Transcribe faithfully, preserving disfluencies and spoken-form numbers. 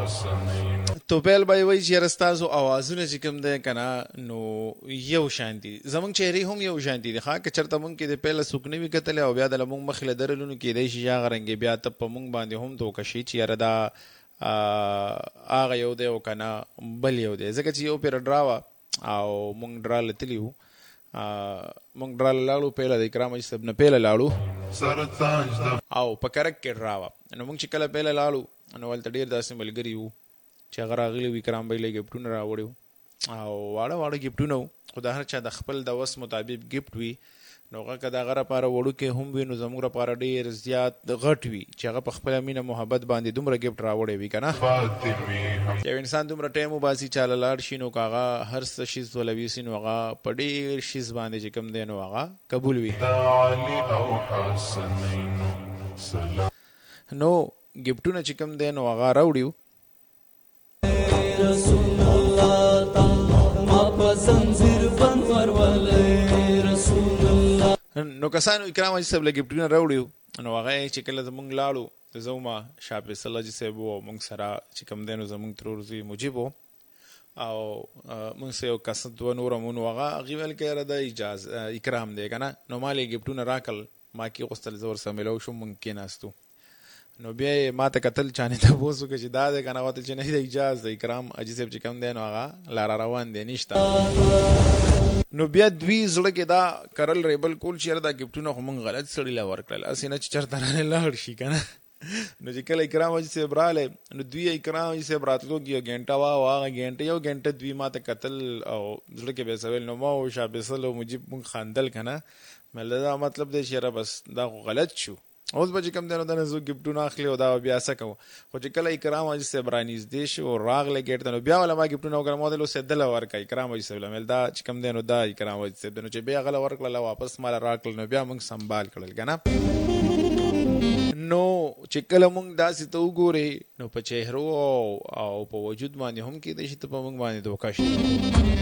توپیل بای وای چې رستازو اوازونه چې کوم دی کنه نو یو شانتي زمونږ چهرې هم یو شانتي دي ښه که چېرته مونږ کې د پیله څوک نه وي کتلی او بیا د له مونږ مخې له درلونو کېدی شي چې هغه رنګې بیا ته په مونږ باندې هم دوکه شي چې یاره دا هغه یو دی او که نه بل یو دی ځکه چې یو پیره ډرا وه او مونږ ډرا له تلي وو مونږ ډرا له لاړو پیله د اکرام حاجي صاحب نه پیله لاړو او په کرک کې ډرا وه نو مونږ چې کله پیله لاړو نو هلته ډېر داسې ملګري وو چې هغه راغلي وو اکرام بهی له ګفټونه راوړي وو او واړه واړه ګفټونه وو خو د هر چا د خپل د وس مطابق ګفټ وي نو هغه که د هغه لپاره وړوکی هم وي نو زموږ لپاره ډېر زیات غټ وي چې هغه په خپله مینه محبت باندې دومره ګفټ راوړی وي که نه یو انسان دومره ټایم وباسي چاله لاړ شي نو که هغه هر څه شیز ولوي ویسي نو هغه په ډېر شیز باندې چې کوم دی نو هغه قبول وي نو ګفټونه چې کوم دی نو هغه راوړي وو رسول الله ما پسنځیر بند ورولې رسول الله نو کسانو اکرام حاجي صاحب له ګفټونه راوړي نو هغه چې کله زمونږ لاړو زه وم شاه فیصل حاجي صاحب و او مونږ سره چې کوم دی نو زمونږ ترور زوی مجیب و او مونږ سره یو کس دوه نور هم نو هغه هغې ویل که یاره دا اجاز اکرام دی که نه نو ما له یې ګفټونه راکړل ما کې غوښتل زه ورسره میلاو شوم مونږ کېناستو نو بیا یې ما ته کتل چانې تپوس وکړه چې دا دی که نه وتل چې نه د اجاز د اکرام حاجي صاحب چې کوم دی نو هغه لاره روان دی نشته نو بیا دوی زړه کې دا کرل ریبل کول چې یاره دا ګفټونه خو مونږ غلط سړي له ورکړل هسې نه چې چېرته رانې لاړ شي که نه نو چې کله اکرام حاجي صاحب راغلی نو دوی اکرام حاجي صاحب راتلو کې یو ګنټه وه او هغه ګنټه یو ګنټه دوی ما ته کتل او زړه کې به یې څه ویل نو ما او شاه فیصل او مجیب مونږ خندل که نه مله دا مطلب دی چې یاره بس دا خو غلط شو اوس به چې کوم دی نو دنه زه ګفټونه اخلي او دا بیا څه کوو خو چې کله اکرام حاجي صاحب رانږدې شو او راغلی ګیټ ته نو بیا وله ما ګفټونه وکړل ما ورته اوس یې دله ورکړه اکرام حاجي صاحب له دا چې کوم دی نو دا اکرام حاجي صاحب دی نو چې بیا هغه له ورکړله واپس ما له راکړل نو بیا موږ سنبال کړل که نه نو چې کله مونږ داسې ته وګورې نو په چهرو او په وجود باندې هم کېدای شي ته په مونږ باندې دوکه شي